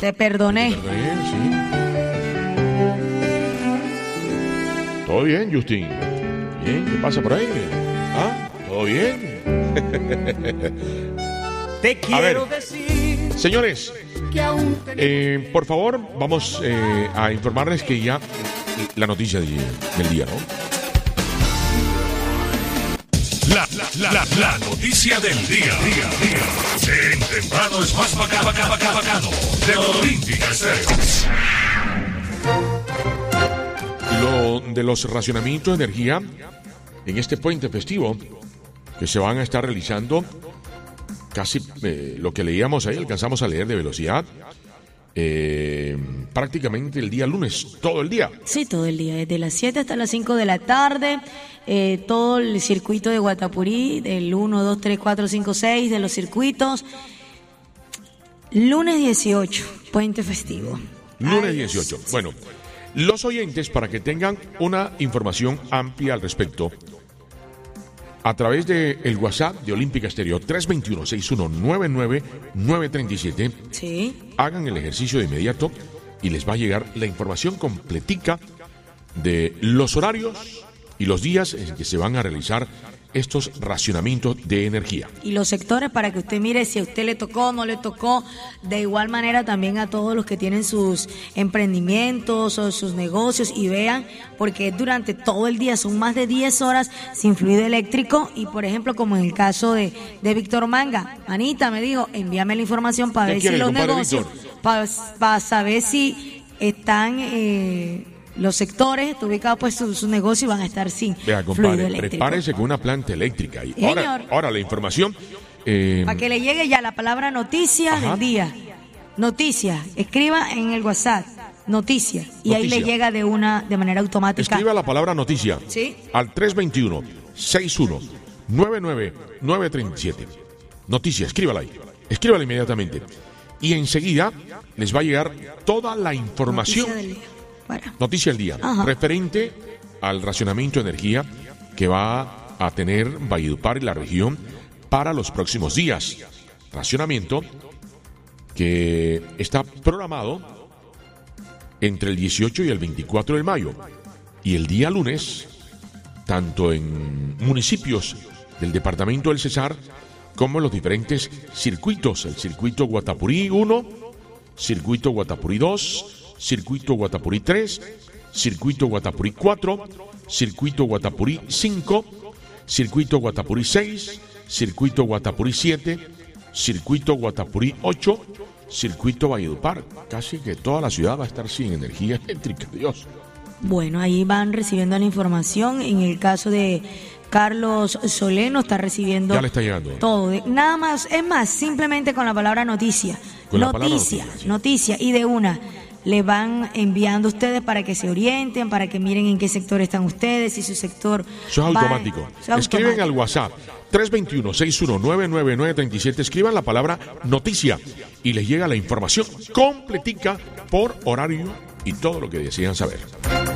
Te perdoné. Sí. ¿Todo bien, Justin? ¿Bien? ¿Qué pasa por ahí? ¿Ah? ¿Todo bien? Te quiero decir, señores, por favor, vamos a informarles que ya la noticia del día, ¿no? La noticia del día. En temprano es más bacano de Olímpica Estéreo. Lo de los racionamientos de energía en este puente festivo que se van a estar realizando, casi lo que leíamos ahí, alcanzamos a leer de velocidad, prácticamente el día lunes, todo el día. Sí, todo el día, desde las 7 hasta las 5 de la tarde, todo el circuito de Guatapurí, del 1, 2, 3, 4, 5, 6 de los circuitos. Lunes 18, puente festivo. Lunes 18. Bueno, los oyentes, para que tengan una información amplia al respecto, a través del WhatsApp de Olímpica Estéreo 321-6199-937, sí, hagan el ejercicio de inmediato y les va a llegar la información completica de los horarios y los días en que se van a realizar estos racionamientos de energía. Y los sectores para que usted mire si a usted le tocó o no le tocó. De igual manera también a todos los que tienen sus emprendimientos o sus negocios y vean, porque durante todo el día son más de 10 horas sin fluido eléctrico. Y por ejemplo, como en el caso de Víctor Manga, Anita me dijo, envíame la información para ver si los negocios, para saber si están... los sectores, está ubicado pues su negocio y van a estar sin fluido eléctrico. Prepárese con una planta eléctrica. Y ahora la información... para que le llegue ya la palabra noticia del día. Noticia, escriba en el WhatsApp, noticia. Y ahí le llega de manera automática. Escriba la palabra noticia. ¿Sí? Al 321-6199-937. Noticia, escríbala ahí. Escríbala inmediatamente. Y enseguida les va a llegar toda la información. Noticia del día, referente al racionamiento de energía que va a tener Valledupar y la región para los próximos días. Racionamiento que está programado entre el 18 y el 24 de mayo. Y el día lunes, tanto en municipios del departamento del Cesar como en los diferentes circuitos. El circuito Guatapurí 1, circuito Guatapurí 2, circuito Guatapurí 3, circuito Guatapurí 4, circuito Guatapurí 5, circuito Guatapurí 6, circuito Guatapurí 7, circuito Guatapurí 8, circuito Valledupar. Casi que toda la ciudad va a estar sin energía eléctrica, Dios. Bueno, ahí van recibiendo la información. En el caso de Carlos Soleno está recibiendo ya le está llegando todo, nada más, es más, simplemente con la palabra noticia, noticia, y de una le van enviando ustedes para que se orienten, para que miren en qué sector están ustedes, si su sector... Eso es automático. Escriben al WhatsApp 321-6199-937, escriban la palabra noticia y les llega la información completica por horario y todo lo que desean saber.